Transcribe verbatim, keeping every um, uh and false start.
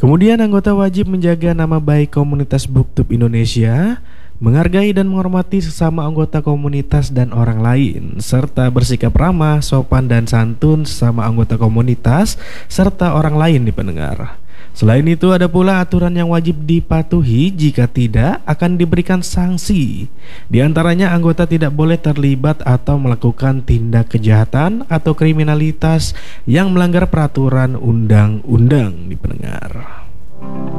Kemudian anggota wajib menjaga nama baik komunitas BookTube Indonesia, menghargai dan menghormati sesama anggota komunitas dan orang lain, serta bersikap ramah, sopan dan santun sesama anggota komunitas serta orang lain di pendengar. Selain itu ada pula aturan yang wajib dipatuhi, jika tidak akan diberikan sanksi. Di antaranya anggota tidak boleh terlibat atau melakukan tindak kejahatan atau kriminalitas yang melanggar peraturan undang-undang di pendengar.